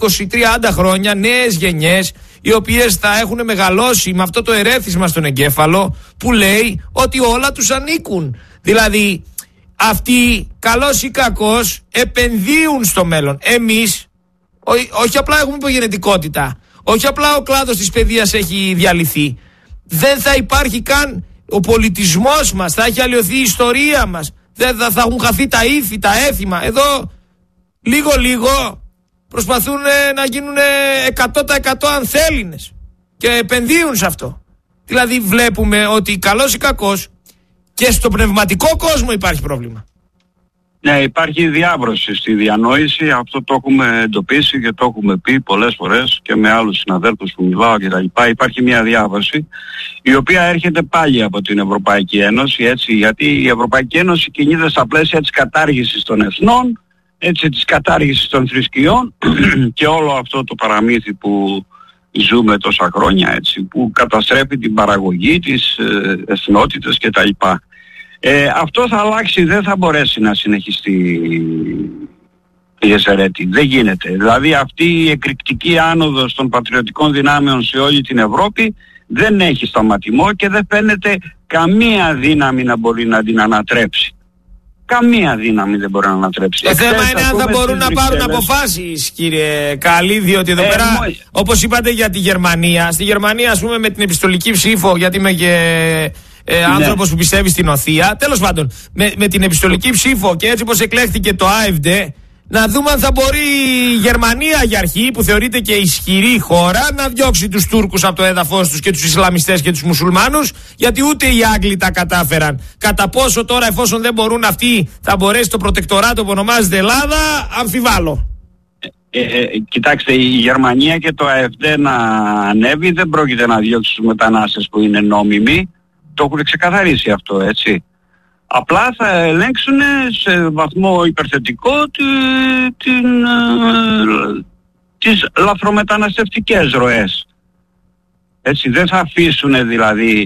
20-30 χρόνια νέες γενιές, οι οποίες θα έχουν μεγαλώσει με αυτό το ερέθισμα στον εγκέφαλο που λέει ότι όλα τους ανήκουν. Δηλαδή αυτοί, καλός ή κακός, επενδύουν στο μέλλον. Εμείς όχι απλά έχουμε υπογενετικότητα, όχι απλά ο κλάδος της παιδείας έχει διαλυθεί, δεν θα υπάρχει καν ο πολιτισμός μας, θα έχει αλλοιωθεί η ιστορία μας, θα έχουν χαθεί τα ήθη, τα έθιμα. Εδώ λίγο προσπαθούν να γίνουν 100% ανθέληνες και επενδύουν σε αυτό. Δηλαδή βλέπουμε ότι καλός ή κακός και στο πνευματικό κόσμο υπάρχει πρόβλημα. Ναι, υπάρχει διάβρωση στη διανόηση, αυτό το έχουμε εντοπίσει και το έχουμε πει πολλές φορές και με άλλους συναδέλφους που μιλάω και τα λοιπά. Υπάρχει μια διάβρωση η οποία έρχεται πάλι από την Ευρωπαϊκή Ένωση, έτσι, γιατί η Ευρωπαϊκή Ένωση κινείται στα πλαίσια της κατάργησης των εθνών, έτσι, της κατάργησης των θρησκειών και όλο αυτό το παραμύθι που ζούμε τόσα χρόνια, έτσι, που καταστρέφει την παραγωγή της εθνότητας κτλ. Αυτό θα αλλάξει, δεν θα μπορέσει να συνεχιστεί η Εσερέτη. Δεν γίνεται. Δηλαδή αυτή η εκρηκτική άνοδος των πατριωτικών δυνάμεων σε όλη την Ευρώπη δεν έχει σταματημό και δεν φαίνεται καμία δύναμη να μπορεί να την ανατρέψει. Καμία δύναμη δεν μπορεί να ανατρέψει. Το θέμα είναι αν θα μπορούν να πάρουν αποφάσεις, κύριε Καλή, διότι εδώ πέρα, όπως είπατε για τη Γερμανία, στη Γερμανία, ας πούμε, με την επιστολική ψήφο, γιατί είμαι και άνθρωπος που πιστεύει στην οθεία, τέλος πάντων, με την επιστολική ψήφο και έτσι πως εκλέχθηκε το AfD, να δούμε αν θα μπορεί η Γερμανία για αρχή, που θεωρείται και ισχυρή χώρα, να διώξει τους Τούρκους από το έδαφος τους και τους Ισλαμιστές και τους Μουσουλμάνους, γιατί ούτε οι Άγγλοι τα κατάφεραν. Κατά πόσο τώρα, εφόσον δεν μπορούν αυτοί, θα μπορέσει το προτεκτοράτο που ονομάζεται Ελλάδα, αμφιβάλλω. Κοιτάξτε, η Γερμανία και το AfD να ανέβει δεν πρόκειται να διώξει τους μετανάστες που είναι νόμιμοι. Το έχουν ξεκαθαρίσει αυτό, έτσι. Απλά θα ελέγξουν σε βαθμό υπερθετικό τις λαθρομεταναστευτικές ροές. Έτσι, δεν θα αφήσουν δηλαδή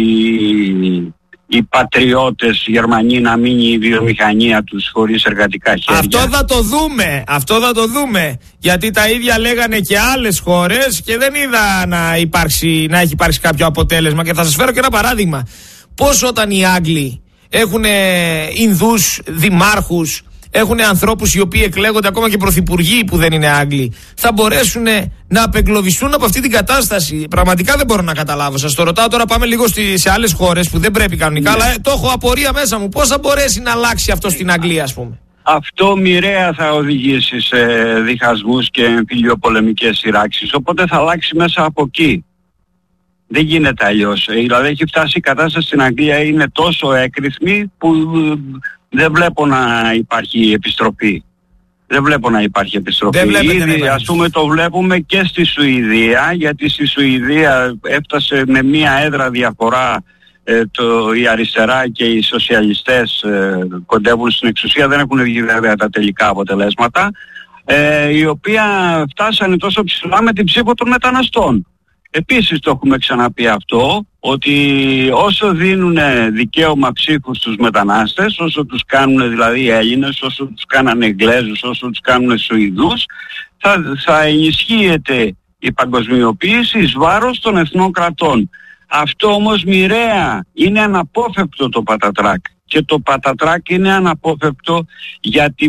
οι πατριώτες Γερμανοί να μείνει η βιομηχανία τους χωρίς εργατικά χέρια. Αυτό θα το δούμε. Γιατί τα ίδια λέγανε και άλλες χώρες και δεν είδα να έχει υπάρξει κάποιο αποτέλεσμα. Και θα σας φέρω και ένα παράδειγμα. Πώς όταν οι Άγγλοι έχουν Ινδούς δημάρχους, έχουν ανθρώπους οι οποίοι εκλέγονται, ακόμα και πρωθυπουργοί που δεν είναι Άγγλοι, θα μπορέσουν να απεγκλωβιστούν από αυτή την κατάσταση? Πραγματικά δεν μπορώ να καταλάβω. Σας το ρωτάω τώρα, πάμε λίγο σε άλλες χώρες που δεν πρέπει κανονικά, αλλά το έχω απορία μέσα μου. Πώς θα μπορέσει να αλλάξει αυτό στην Αγγλία, ας πούμε? Αυτό μοιραία θα οδηγήσει σε διχασμούς και εμφυλιοπολεμικές σειράξεις, οπότε θα αλλάξει μέσα από εκεί. Δεν γίνεται αλλιώς. Δηλαδή έχει φτάσει η κατάσταση στην Αγγλία, είναι τόσο έκρηθμη που δεν βλέπω να υπάρχει επιστροφή. Ήδη, ας πούμε, το βλέπουμε και στη Σουηδία, γιατί στη Σουηδία έφτασε με μία έδρα διαφορά, η αριστερά και οι σοσιαλιστές κοντεύουν στην εξουσία, δεν έχουν βγει βέβαια τα τελικά αποτελέσματα, η οποία φτάσανε τόσο ψηλά με την ψήφο των μεταναστών. Επίσης το έχουμε ξαναπεί αυτό, ότι όσο δίνουν δικαίωμα ψήφου στους μετανάστες, όσο τους κάνουν δηλαδή Έλληνες, όσο τους κάνανε Εγγλέζους, όσο τους κάνουν Σουηδούς, θα ενισχύεται η παγκοσμιοποίηση εις βάρος των εθνών κρατών. Αυτό όμως μοιραία είναι αναπόφευκτο το πατατράκ. Και το πατατράκ είναι αναπόφευκτο γιατί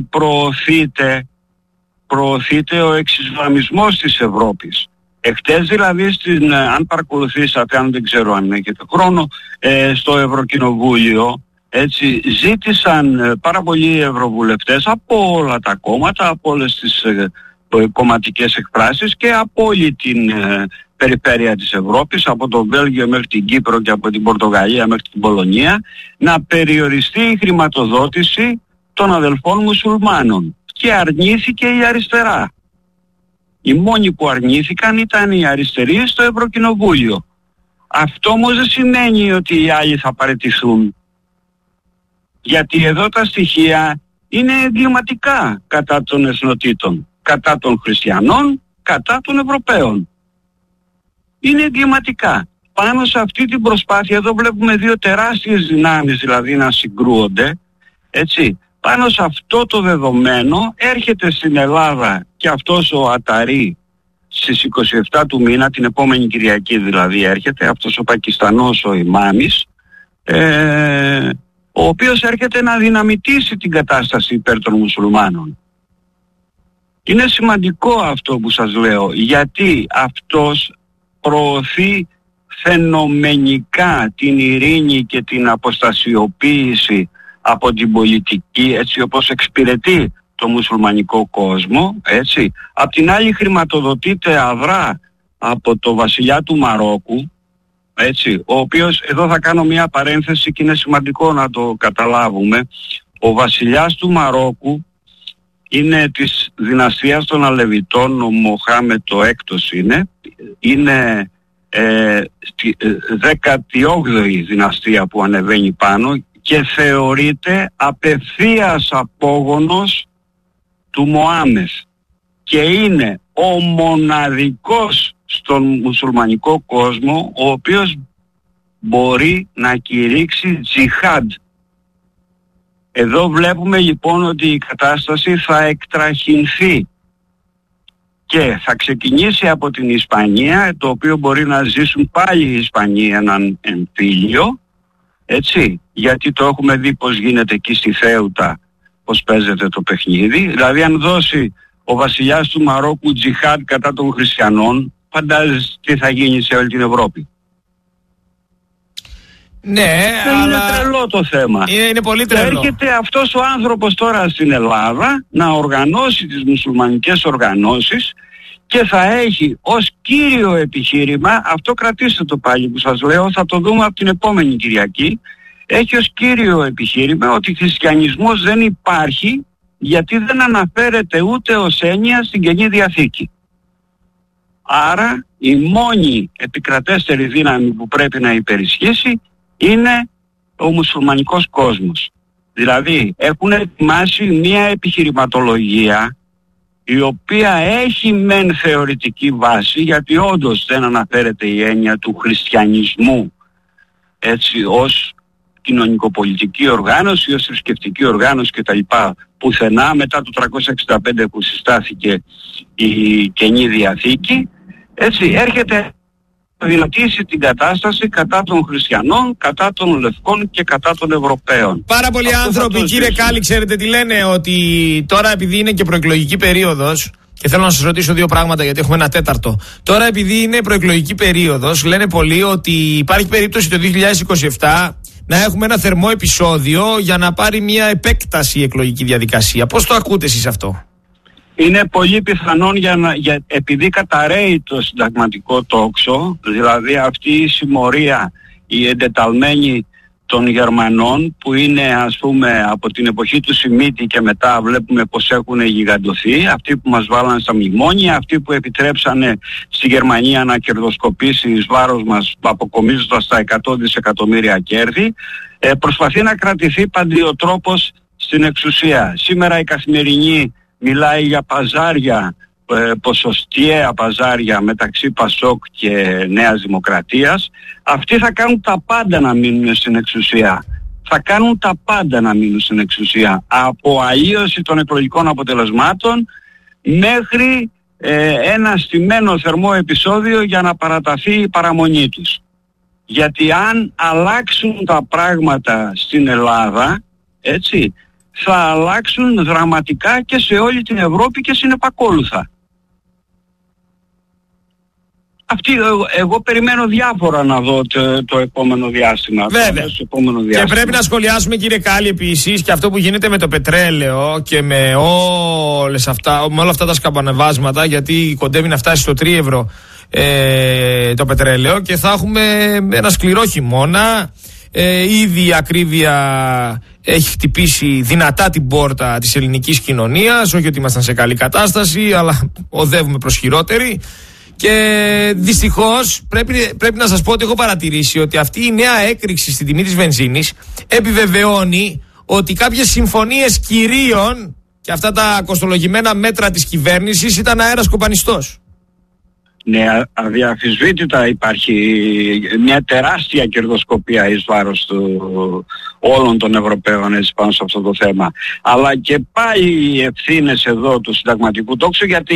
προωθείται ο εξισλαμισμός της Ευρώπης. Εχθές δηλαδή, αν παρακολουθήσατε, αν δεν ξέρω αν έχετε χρόνο, στο Ευρωκοινοβούλιο, έτσι, ζήτησαν πάρα πολλοί ευρωβουλευτές από όλα τα κόμματα, από όλες τις κομματικές εκφράσεις και από όλη την περιφέρεια της Ευρώπης, από το Βέλγιο μέχρι την Κύπρο και από την Πορτογαλία μέχρι την Πολωνία, να περιοριστεί η χρηματοδότηση των αδελφών μουσουλμάνων. Και αρνήθηκε η αριστερά. Οι μόνοι που αρνήθηκαν ήταν οι αριστεροί στο Ευρωκοινοβούλιο. Αυτό όμως δεν σημαίνει ότι οι άλλοι θα παραιτηθούν. Γιατί εδώ τα στοιχεία είναι εγκληματικά κατά των εθνοτήτων, κατά των χριστιανών, κατά των Ευρωπαίων. Είναι εγκληματικά. Πάνω σε αυτή την προσπάθεια εδώ βλέπουμε δύο τεράστιες δυνάμεις δηλαδή να συγκρούονται, έτσι, Πάνω σε αυτό το δεδομένο έρχεται στην Ελλάδα και αυτός ο Αταρί στις 27 του μήνα, την επόμενη Κυριακή δηλαδή έρχεται, αυτός ο Πακιστανός ο Ιμάμις, ο οποίος έρχεται να δυναμητήσει την κατάσταση υπέρ των μουσουλμάνων. Είναι σημαντικό αυτό που σας λέω, γιατί αυτός προωθεί φαινομενικά την ειρήνη και την αποστασιοποίηση από την πολιτική, έτσι όπως εξυπηρετεί το μουσουλμανικό κόσμο, έτσι. Απ' την άλλη χρηματοδοτείται αδρά από το βασιλιά του Μαρόκου, έτσι, ο οποίος, εδώ θα κάνω μια παρένθεση και είναι σημαντικό να το καταλάβουμε, ο βασιλιάς του Μαρόκου είναι της δυναστείας των Αλεβιτών, ο Μοχάμετ ο έκτος είναι 18η δυναστεία που ανεβαίνει πάνω και θεωρείται απευθείας απόγονος του Μωάμεθ και είναι ο μοναδικός στον μουσουλμανικό κόσμο ο οποίος μπορεί να κηρύξει τζιχάντ. Εδώ βλέπουμε λοιπόν ότι η κατάσταση θα εκτραχυνθεί και θα ξεκινήσει από την Ισπανία, το οποίο μπορεί να ζήσουν πάλι οι Ισπανοί έναν εμφύλιο, έτσι, γιατί το έχουμε δει πως γίνεται εκεί στη Θέουτα, πως παίζεται το παιχνίδι. Δηλαδή αν δώσει ο βασιλιάς του Μαρόκου τζιχάντ κατά των χριστιανών, φαντάζεσαι τι θα γίνει σε όλη την Ευρώπη. Ναι, είναι τρελό το θέμα. Είναι πολύ τρελό. Έρχεται αυτός ο άνθρωπος τώρα στην Ελλάδα να οργανώσει τις μουσουλμανικές οργανώσεις και θα έχει ως κύριο επιχείρημα, αυτό κρατήστε το πάλι που σας λέω, θα το δούμε από την επόμενη Κυριακή, έχει ως κύριο επιχείρημα ότι χριστιανισμός δεν υπάρχει γιατί δεν αναφέρεται ούτε ως έννοια στην Καινή Διαθήκη. Άρα η μόνη επικρατέστερη δύναμη που πρέπει να υπερισχύσει είναι ο μουσουλμανικός κόσμος. Δηλαδή έχουν ετοιμάσει μια επιχειρηματολογία η οποία έχει μεν θεωρητική βάση, γιατί όντως δεν αναφέρεται η έννοια του χριστιανισμού έτσι ως κοινωνικοπολιτική οργάνωση, ως θρησκευτική οργάνωση κτλ. Πουθενά μετά το 365 που συστάθηκε η Καινή Διαθήκη, έτσι έρχεται να δυνατήσει την κατάσταση κατά των χριστιανών, κατά των λευκών και κατά των Ευρωπαίων. Πάρα πολλοί άνθρωποι, κύριε Κάλλη, ξέρετε τι λένε, ότι τώρα επειδή είναι και προεκλογική περίοδος, και θέλω να σας ρωτήσω δύο πράγματα γιατί έχουμε ένα τέταρτο. Τώρα επειδή είναι προεκλογική περίοδος, λένε πολλοί ότι υπάρχει περίπτωση το 2027 να έχουμε ένα θερμό επεισόδιο για να πάρει μια επέκταση η εκλογική διαδικασία. Πώς το ακούτε εσείς αυτό? Είναι πολύ πιθανόν επειδή καταραίει το συνταγματικό τόξο, δηλαδή αυτή η συμμορία, η εντεταλμένη των Γερμανών που είναι ας πούμε από την εποχή του Σιμίτη και μετά βλέπουμε πως έχουν γιγαντωθεί, αυτοί που μας βάλαν στα μνημόνια, αυτοί που επιτρέψανε στη Γερμανία να κερδοσκοπήσει εις βάρος μας αποκομίζοντας τα 100 δισεκατομμύρια κέρδη, προσπαθεί να κρατηθεί παντιοτρόπως στην εξουσία. Σήμερα η Καθημερινή μιλάει για παζάρια, ποσοστιαία παζάρια μεταξύ Πασόκ και Νέας Δημοκρατίας. Αυτοί θα κάνουν τα πάντα να μείνουν στην εξουσία. Θα κάνουν τα πάντα να μείνουν στην εξουσία. Από αλλίωση των εκλογικών αποτελεσμάτων μέχρι ένα στημένο θερμό επεισόδιο για να παραταθεί η παραμονή τους. Γιατί αν αλλάξουν τα πράγματα στην Ελλάδα, έτσι, θα αλλάξουν δραματικά και σε όλη την Ευρώπη και συνεπακόλουθα. Εγώ περιμένω διάφορα να δω το επόμενο διάστημα. Βέβαια. Και πρέπει να σχολιάσουμε, κύριε Κάλλη, επίσης και αυτό που γίνεται με το πετρέλαιο και με όλα αυτά τα σκαμπανεβάσματα, γιατί κοντεύει να φτάσει στο 3 ευρώ το πετρέλαιο και θα έχουμε ένα σκληρό χειμώνα. Ήδη η ακρίβεια έχει χτυπήσει δυνατά την πόρτα της ελληνικής κοινωνίας, όχι ότι ήμασταν σε καλή κατάσταση, αλλά οδεύουμε προς χειρότερη. Και δυστυχώς πρέπει να σας πω ότι έχω παρατηρήσει ότι αυτή η νέα έκρηξη στην τιμή της βενζίνης επιβεβαιώνει ότι κάποιες συμφωνίες κυρίων και αυτά τα κοστολογημένα μέτρα της κυβέρνησης ήταν αέρας κοπανιστός. Ναι, αδιαφυσβήτητα υπάρχει μια τεράστια κερδοσκοπία εις βάρος όλων των Ευρωπαίων έτσι, πάνω σε αυτό το θέμα. Αλλά και πάλι οι ευθύνες εδώ του συνταγματικού τόξου, γιατί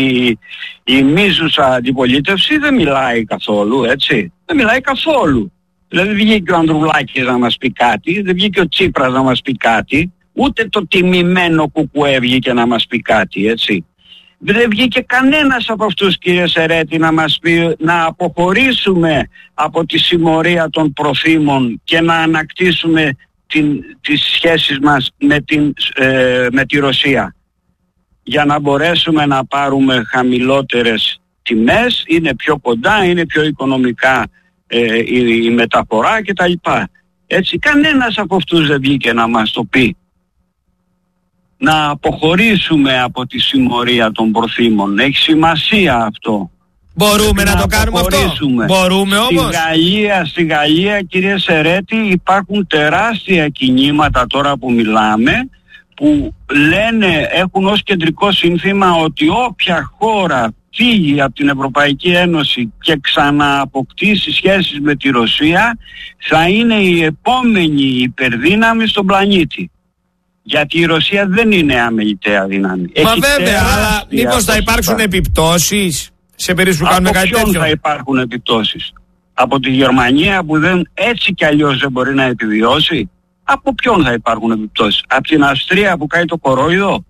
η μίζουσα αντιπολίτευση δεν μιλάει καθόλου, έτσι. Δεν μιλάει καθόλου. Δηλαδή δεν βγήκε ο Ανδρουλάκης να μας πει κάτι, δεν βγήκε ο Τσίπρας να μας πει κάτι, ούτε το τιμημένο Κουκουέ βγήκε να μας πει κάτι, έτσι. Δεν βγήκε κανένας από αυτούς, κύριε Σερέτη, να μας πει να αποχωρήσουμε από τη συμμορία των προθήμων και να ανακτήσουμε τις σχέσεις μας με τη Ρωσία, για να μπορέσουμε να πάρουμε χαμηλότερες τιμές, είναι πιο κοντά, είναι πιο οικονομικά η μεταφορά κτλ. Έτσι, κανένας από αυτούς δεν βγήκε να μας το πει. Να αποχωρήσουμε από τη συμμορία των προθήμων. Έχει σημασία αυτό. Μπορούμε να το κάνουμε αυτό. Μπορούμε όμως. Στη Γαλλία, κύριε Σερέτη, υπάρχουν τεράστια κινήματα τώρα που μιλάμε, που λένε, έχουν ως κεντρικό σύνθημα ότι όποια χώρα φύγει από την Ευρωπαϊκή Ένωση και ξανααποκτήσει σχέσεις με τη Ρωσία θα είναι η επόμενη υπερδύναμη στον πλανήτη. Γιατί η Ρωσία δεν είναι αμεληταία δύναμη. Μα βέβαια, αλλά μήπως θα υπάρξουν επιπτώσεις σε περίπτωση που κάνουμε κάτι τέτοιο? Από ποιον θα υπάρχουν επιπτώσεις? Από τη Γερμανία που έτσι κι αλλιώς δεν μπορεί να επιβιώσει? Από ποιον θα υπάρχουν επιπτώσεις? Από την Αυστρία που κάνει το κορόιδο?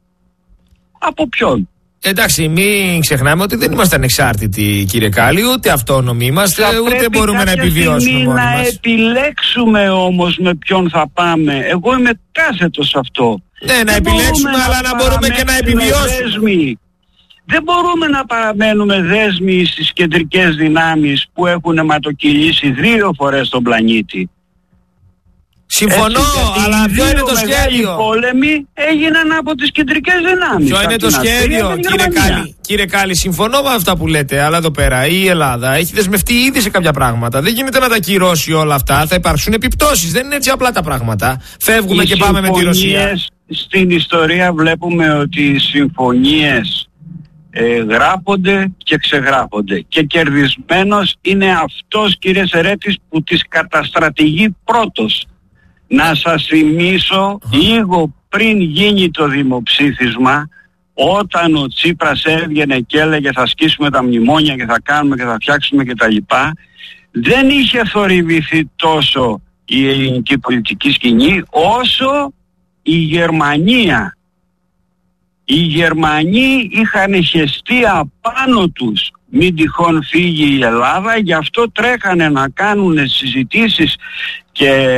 Από ποιον? Εντάξει, μην ξεχνάμε ότι δεν είμαστε ανεξάρτητοι, κύριε Κάλλη, ούτε αυτόνομοι είμαστε, ούτε μπορούμε να επιβιώσουμε μόνοι μας. Να επιλέξουμε όμως με ποιον θα πάμε. Εγώ είμαι κάθετος σε αυτό. Ναι, να επιλέξουμε, αλλά να μπορούμε και να επιβιώσουμε. Δεν μπορούμε να παραμένουμε δέσμοι στις κεντρικές δυνάμεις που έχουν αιματοκυλήσει 2 φορές τον πλανήτη. Συμφωνώ, αλλά ποιο είναι το σχέδιο? Οι πόλεμοι έγιναν από τις κεντρικές δυνάμεις. Ποιο είναι το σχέδιο, κύριε Κάλλη? Συμφωνώ με αυτά που λέτε, αλλά εδώ πέρα η Ελλάδα έχει δεσμευτεί ήδη σε κάποια πράγματα. Δεν γίνεται να τα κυρώσει όλα αυτά. Θα υπάρξουν επιπτώσεις. Δεν είναι έτσι απλά τα πράγματα. Φεύγουμε και πάμε με τη Ρωσία. Στην ιστορία βλέπουμε ότι οι συμφωνίες γράφονται και ξεγράφονται. Και κερδισμένος είναι αυτός, κύριε Σερέτης, που τις καταστρατηγεί πρώτος. Να σας θυμίσω, λίγο πριν γίνει το δημοψήφισμα, όταν ο Τσίπρας έβγαινε και έλεγε θα σκίσουμε τα μνημόνια και θα κάνουμε και θα φτιάξουμε κτλ., δεν είχε θορυβηθεί τόσο η ελληνική πολιτική σκηνή όσο η Γερμανία. Οι Γερμανοί είχαν χεστεί απάνω τους μην τυχόν φύγει η Ελλάδα, γι' αυτό τρέχανε να κάνουν συζητήσεις και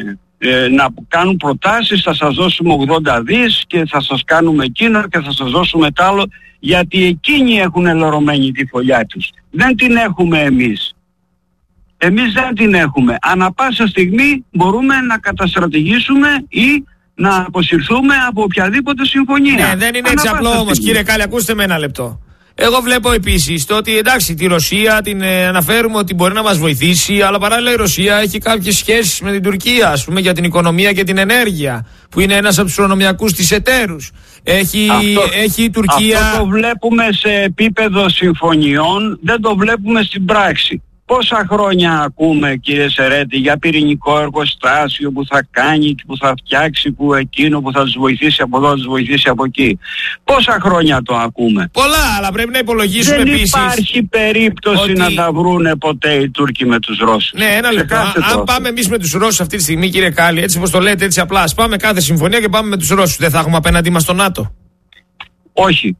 να κάνουν προτάσεις, θα σας δώσουμε 80 δις και θα σας κάνουμε εκείνο και θα σας δώσουμε τ' άλλο, γιατί εκείνοι έχουν ελωρωμένη τη φωλιά τους. Δεν την έχουμε εμείς. Εμείς δεν την έχουμε. Ανά πάσα στιγμή μπορούμε να καταστρατηγήσουμε ή να αποσυρθούμε από οποιαδήποτε συμφωνία. Ναι, δεν είναι έτσι απλό όμως, κύριε Κάλλη, ακούστε με ένα λεπτό. Εγώ βλέπω επίσης το ότι εντάξει, τη Ρωσία την αναφέρουμε ότι μπορεί να μας βοηθήσει, αλλά παράλληλα η Ρωσία έχει κάποιες σχέσεις με την Τουρκία, ας πούμε, για την οικονομία και την ενέργεια, που είναι ένας από τους προνομιακούς της εταίρους. Έχει η Τουρκία. Αυτό το βλέπουμε σε επίπεδο συμφωνιών, δεν το βλέπουμε στην πράξη. Πόσα χρόνια ακούμε, κύριε Σερέτη, για πυρηνικό εργοστάσιο που θα κάνει, που θα φτιάξει, που εκείνο, που θα τους βοηθήσει από εδώ, θα τους βοηθήσει από εκεί. Πόσα χρόνια το ακούμε? Πολλά, αλλά πρέπει να υπολογίσουμε επίσης. Δεν υπάρχει περίπτωση να τα βρούνε ποτέ οι Τούρκοι με τους Ρώσους. Ναι, ένα λεπτό. Αν πάμε εμείς με τους Ρώσους αυτή τη στιγμή, κύριε Κάλλη, έτσι όπως το λέτε, έτσι απλά, ας πάμε κάθε συμφωνία και πάμε με τους Ρώσους. Δεν θα έχουμε απέναντί μας το ΝΑΤΟ? Όχι.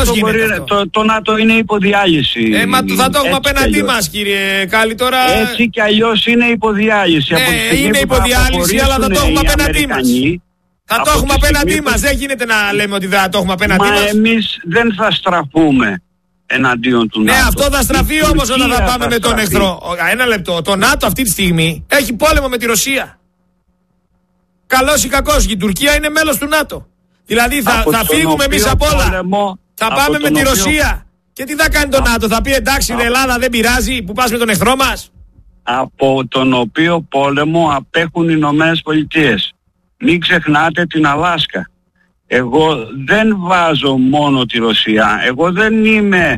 Το ΝΑΤΟ είναι υποδιάλυση. Μα θα το έχουμε απέναντί μας, κύριε Κάλλη, τώρα. Έτσι κι αλλιώς είναι υποδιάλυση. Είναι υποδιάλυση, αλλά θα το έχουμε απέναντί μας. Θα το έχουμε απέναντί μας. Δεν γίνεται να λέμε ότι δεν το έχουμε απέναντί μας. Μα εμείς δεν θα στραφούμε εναντίον του ΝΑΤΟ. Ναι, αυτό θα στραφεί όμως όταν θα πάμε με τον εχθρό. Ένα λεπτό. Το ΝΑΤΟ αυτή τη στιγμή έχει πόλεμο με τη Ρωσία. Καλός ή κακός, η Τουρκία είναι μέλος του ΝΑΤΟ. Δηλαδή θα φύγουμε εμείς από όλα. Θα πάμε με τη Ρωσία. Και τι θα κάνει το ΝΑΤΟ? Θα πει εντάξει, η Ελλάδα δεν πειράζει που πας με τον εχθρό μας. Από τον οποίο πόλεμο απέχουν οι Ηνωμένες Πολιτείες. Μην ξεχνάτε την Αλάσκα. Εγώ δεν βάζω μόνο τη Ρωσία. Εγώ δεν είμαι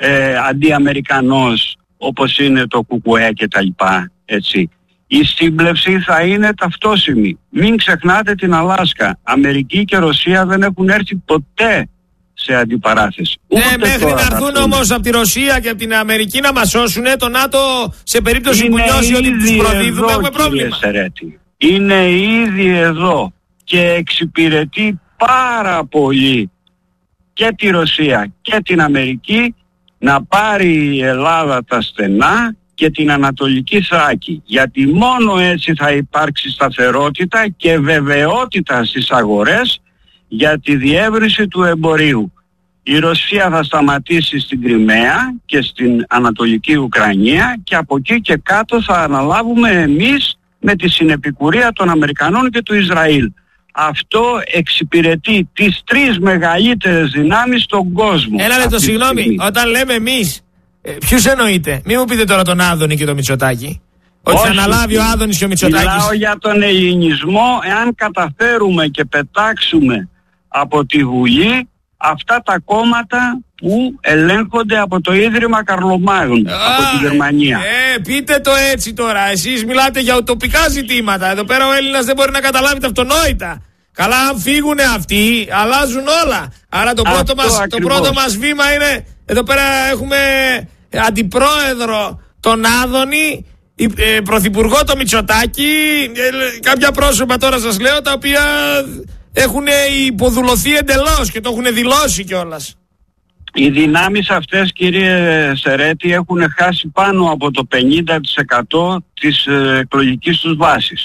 αντιαμερικανός όπως είναι το ΚΚΕ και τα λοιπά, έτσι. Η σύμπλευση θα είναι ταυτόσιμη. Μην ξεχνάτε την Αλάσκα. Αμερική και Ρωσία δεν έχουν έρθει ποτέ σε αντιπαράθεση. Ναι, μέχρι να έρθουν όμως από τη Ρωσία και από την Αμερική να μας σώσουν, το ΝΑΤΟ σε περίπτωση που νιώσει ότι τους προδίδουμε έχουμε πρόβλημα. Σερέτη. Είναι ήδη εδώ και εξυπηρετεί πάρα πολύ και τη Ρωσία και την Αμερική να πάρει η Ελλάδα τα στενά και την Ανατολική Θράκη, γιατί μόνο έτσι θα υπάρξει σταθερότητα και βεβαιότητα στις αγορές για τη διεύρυνση του εμπορίου. Η Ρωσία θα σταματήσει στην Κριμαία και στην Ανατολική Ουκρανία και από εκεί και κάτω θα αναλάβουμε εμείς με τη συνεπικουρία των Αμερικανών και του Ισραήλ. Αυτό εξυπηρετεί τις τρεις μεγαλύτερες δυνάμεις στον κόσμο. Ένα λεπτό, συγγνώμη, όταν λέμε εμείς, ποιους εννοείτε? Μην μου πείτε τώρα τον Άδωνη και τον Μητσοτάκη. Ότι θα αναλάβει ο Άδωνης και ο Μητσοτάκης. Μιλάω για τον ελληνισμό, εάν καταφέρουμε και πετάξουμε από τη Βουλή αυτά τα κόμματα που ελέγχονται από το Ίδρυμα Καρλομάγνου, από τη Γερμανία. Πείτε το έτσι τώρα. Εσείς μιλάτε για ουτοπικά ζητήματα. Εδώ πέρα ο Έλληνας δεν μπορεί να καταλάβει τα αυτονόητα. Καλά, αν φύγουν αυτοί, αλλάζουν όλα. Άρα το πρώτο μας βήμα είναι, εδώ πέρα έχουμε αντιπρόεδρο τον Άδωνη, πρωθυπουργό το Μητσοτάκη, κάποια πρόσωπα τώρα σας λέω, τα οποία έχουν υποδουλωθεί εντελώς και το έχουν δηλώσει κιόλας. Οι δυνάμεις αυτές, κύριε Σερέτη, έχουν χάσει πάνω από το 50% της εκλογικής τους βάσης.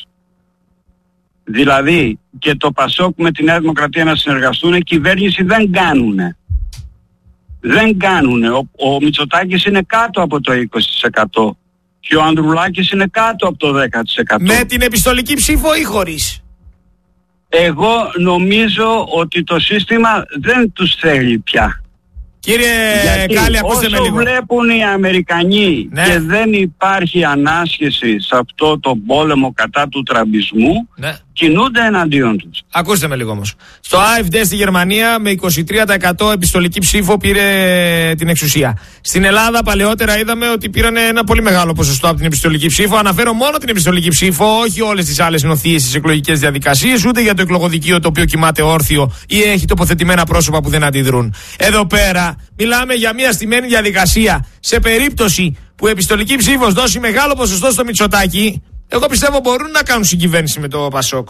Δηλαδή και το ΠΑΣΟΚ με τη Νέα Δημοκρατία να συνεργαστούν, κυβέρνηση δεν κάνουνε. Δεν κάνουνε. Ο Μητσοτάκης είναι κάτω από το 20% και ο Ανδρουλάκης είναι κάτω από το 10%. Με την επιστολική ψήφο ή χωρίς? Εγώ νομίζω ότι το σύστημα δεν τους θέλει πια. Κύριε Κάλλη, ακούστε με λίγο. Όσο βλέπουν οι Αμερικανοί και δεν υπάρχει ανάσχεση σε αυτό το πόλεμο κατά του τραμπισμού, κινούνται εναντίον τους. Ακούστε με λίγο όμως. Στο AfD στη Γερμανία με 23% επιστολική ψήφο πήρε την εξουσία. Στην Ελλάδα παλαιότερα είδαμε ότι πήραν ένα πολύ μεγάλο ποσοστό από την επιστολική ψήφο. Αναφέρω μόνο την επιστολική ψήφο, όχι όλες τις άλλες νοθείες στις εκλογικές διαδικασίες, ούτε για το εκλογοδικείο το οποίο κοιμάται όρθιο ή έχει τοποθετημένα πρόσωπα που δεν αντιδρούν. Εδώ πέρα μιλάμε για μια στημένη διαδικασία. Σε περίπτωση που η επιστολική ψήφος δώσει μεγάλο ποσοστό στο Μητσοτάκη, εγώ πιστεύω μπορούν να κάνουν συγκυβέρνηση με το ΠΑΣΟΚ.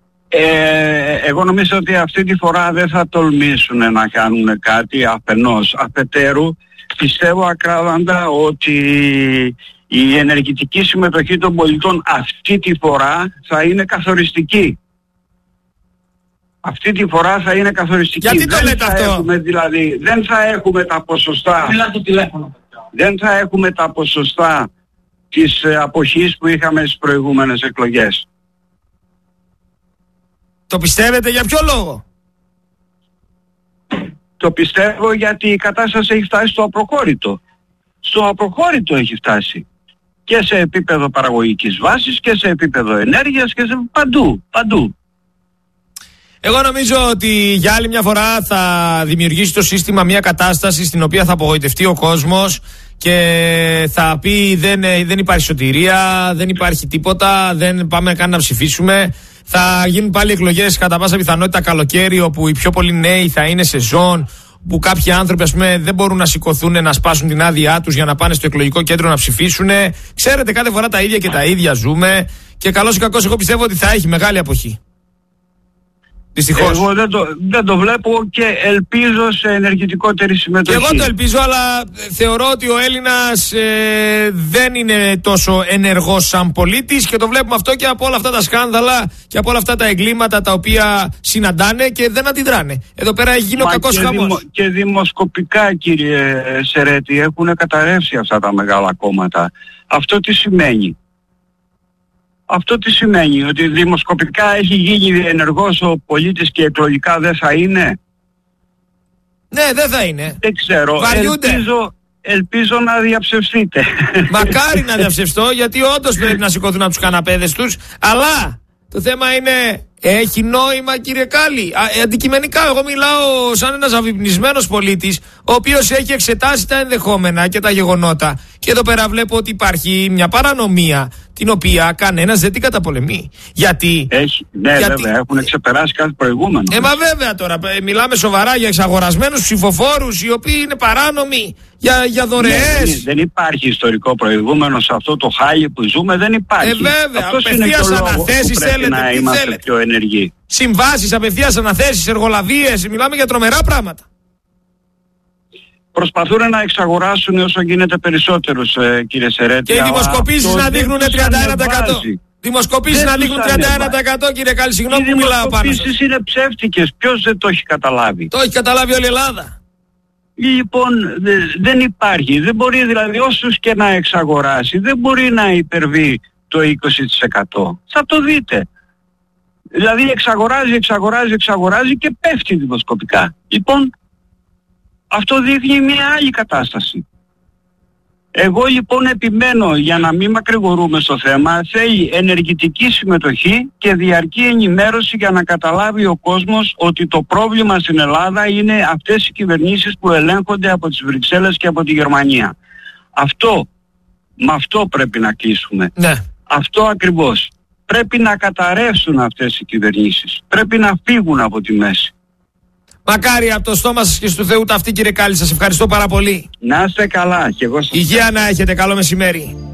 Εγώ νομίζω ότι αυτή τη φορά δεν θα τολμήσουν να κάνουν κάτι αφενός. Αφετέρου, πιστεύω ακράδαντα ότι η ενεργητική συμμετοχή των πολιτών αυτή τη φορά θα είναι καθοριστική. Αυτή τη φορά θα είναι καθοριστική. Γιατί το λέτε αυτό? Δηλαδή, δεν θα έχουμε τα ποσοστά. Δεν θα έχουμε τα ποσοστά της αποχής που είχαμε στις προηγούμενες εκλογές. Το πιστεύετε για ποιο λόγο? Το πιστεύω γιατί η κατάσταση έχει φτάσει στο απροχώρητο. Στο απροχώρητο έχει φτάσει. Και σε επίπεδο παραγωγικής βάσης και σε επίπεδο ενέργειας και σε παντού. Εγώ νομίζω ότι για άλλη μια φορά θα δημιουργήσει το σύστημα μια κατάσταση στην οποία θα απογοητευτεί ο κόσμος και θα πει δεν υπάρχει σωτηρία, δεν υπάρχει τίποτα, δεν πάμε καν να ψηφίσουμε. Θα γίνουν πάλι εκλογές κατά πάσα πιθανότητα καλοκαίρι, όπου οι πιο πολλοί νέοι θα είναι σε ζώνη, που κάποιοι άνθρωποι ας πούμε δεν μπορούν να σηκωθούν να σπάσουν την άδειά τους για να πάνε στο εκλογικό κέντρο να ψηφίσουν. Ξέρετε, κάθε φορά τα ίδια και τα ίδια ζούμε και καλώς ή κακώς εγώ πιστεύω ότι θα έχει μεγάλη αποχή. Δυστυχώς. Εγώ δεν το βλέπω και ελπίζω σε ενεργητικότερη συμμετοχή. Και εγώ το ελπίζω, αλλά θεωρώ ότι ο Έλληνας δεν είναι τόσο ενεργός σαν πολίτης και το βλέπουμε αυτό και από όλα αυτά τα σκάνδαλα και από όλα αυτά τα εγκλήματα τα οποία συναντάνε και δεν αντιδράνε. Εδώ πέρα έχει γίνει ο κακός χαμός. Και δημοσκοπικά, κύριε Σερέτη, έχουν καταρρεύσει αυτά τα μεγάλα κόμματα. Αυτό τι σημαίνει? Αυτό τι σημαίνει? Ότι δημοσκοπικά έχει γίνει ενεργός ο πολίτης και εκλογικά δεν θα είναι? Ναι, δεν θα είναι. Δεν ξέρω. Ελπίζω να διαψευστείτε. Μακάρι να διαψευστώ, γιατί όντως πρέπει να σηκωθούν από τους καναπέδες τους. Αλλά το θέμα είναι, Έχει νόημα, κύριε Κάλλη? Αντικειμενικά, εγώ μιλάω σαν ένας αφυπνισμένος πολίτης, ο οποίος έχει εξετάσει τα ενδεχόμενα και τα γεγονότα. Και εδώ πέρα βλέπω ότι υπάρχει μια παρανομία, την οποία κανένας δεν την καταπολεμεί. Γιατί. Βέβαια, έχουν ξεπεράσει κάθε προηγούμενο. Μα βέβαια τώρα, μιλάμε σοβαρά για εξαγορασμένους ψηφοφόρους, οι οποίοι είναι παράνομοι, για δωρεές. Δεν υπάρχει ιστορικό προηγούμενο σε αυτό το χάλι που ζούμε, δεν υπάρχει. Βέβαια, απευθείας αναθέσεις θέλετε, να είμαστε πιο ενεργοί. Συμβάσεις, απευθείας αναθέσεις, εργολαβίες, μιλάμε για τρομερά πράγματα. Προσπαθούν να εξαγοράσουν όσο γίνεται περισσότερους, κύριε Σερέτη. Και οι δημοσκοπήσεις να δείχνουν 31%. Δημοσκοπήσεις να δείχνουν 31%, κύριε Κάλλη, συγγνώμη που μιλάω πάνω. Οι δημοσκοπήσεις είναι ψεύτικες. Ποιος δεν το έχει καταλάβει? Το έχει καταλάβει όλη η Ελλάδα. Λοιπόν, δεν υπάρχει. Δεν μπορεί, δηλαδή, όσους και να εξαγοράσει, δεν μπορεί να υπερβεί το 20%. Θα το δείτε. Δηλαδή εξαγοράζει και πέφτει δημοσκοπικά. Λοιπόν, αυτό δείχνει μια άλλη κατάσταση. Εγώ λοιπόν επιμένω, για να μην μακρηγορούμε στο θέμα, θέλει ενεργητική συμμετοχή και διαρκή ενημέρωση για να καταλάβει ο κόσμος ότι το πρόβλημα στην Ελλάδα είναι αυτές οι κυβερνήσεις που ελέγχονται από τις Βρυξέλλες και από τη Γερμανία. Με αυτό πρέπει να κλείσουμε. Ναι. Αυτό ακριβώς. Πρέπει να καταρρεύσουν αυτές οι κυβερνήσεις. Πρέπει να φύγουν από τη μέση. Μακάρι από το στόμα σας και στο Θεού ταυτή, κύριε Κάλλη. Σας ευχαριστώ πάρα πολύ. Να είστε καλά και εγώ σας. Υγεία να έχετε. Καλό μεσημέρι.